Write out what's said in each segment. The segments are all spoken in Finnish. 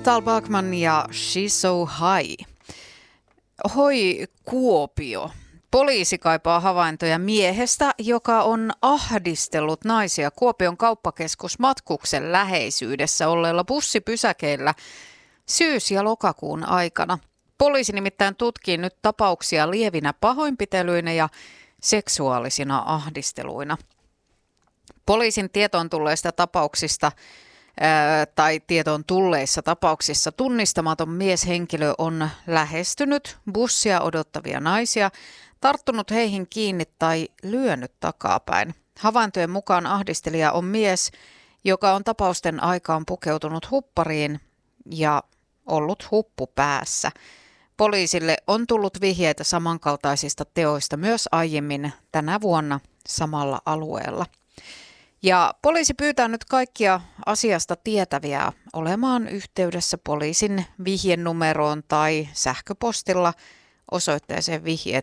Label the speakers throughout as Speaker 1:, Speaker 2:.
Speaker 1: Stahl Bachman ja She's So High. Hoi Kuopio. Poliisi kaipaa havaintoja miehestä, joka on ahdistellut naisia Kuopion kauppakeskus Matkuksen läheisyydessä olleilla bussipysäkeillä syys- ja lokakuun aikana. Poliisi nimittäin tutkii nyt tapauksia lievinä pahoinpitelyinä ja seksuaalisina ahdisteluina. Poliisin tietoon tulleista tapauksista tai tietoon tulleissa tapauksissa tunnistamaton mieshenkilö on lähestynyt bussia odottavia naisia, tarttunut heihin kiinni tai lyönyt takapäin. Havaintojen mukaan ahdistelija on mies, joka on tapausten aikaan pukeutunut huppariin ja ollut huppu päässä. Poliisille on tullut vihjeitä samankaltaisista teoista myös aiemmin tänä vuonna samalla alueella. Ja poliisi pyytää nyt kaikkia asiasta tietäviä olemaan yhteydessä poliisin vihjenumeroon tai sähköpostilla osoitteeseen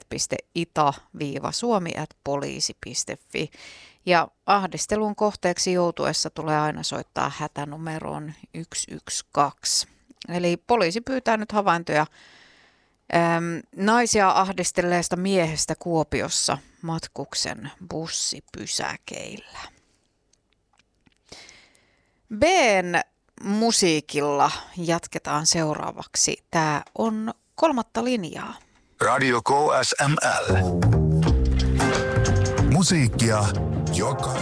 Speaker 1: vihjeet.ita-suomi@poliisi.fi. Ja ahdistelun kohteeksi joutuessa tulee aina soittaa hätänumeroon 112. Eli poliisi pyytää nyt havaintoja naisia ahdistelleesta miehestä Kuopiossa Matkuksen bussipysäkeillä. B:n musiikilla jatketaan seuraavaksi. Tää on Kolmatta linjaa.
Speaker 2: Radio KSML. Musiikkia joka